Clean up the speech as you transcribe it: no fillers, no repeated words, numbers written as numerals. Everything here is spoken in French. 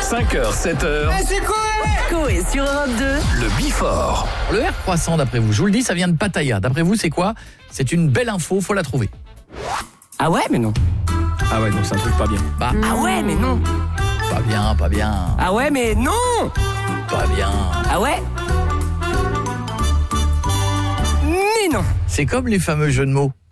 5h, 7h. C'est quoi? Coé sur Europe 2. Le Bifort. Le R croissant, d'après vous, je vous le dis, ça vient de Pattaya. D'après vous, c'est quoi? C'est une belle info, faut la trouver. Ah ouais, mais non. Ah ouais, donc c'est un truc pas bien. Bah, Ah ouais, mais non. pas bien, pas bien, Ah ouais, mais non. pas bien. Ah ouais. Mais non. C'est comme les fameux jeux de mots.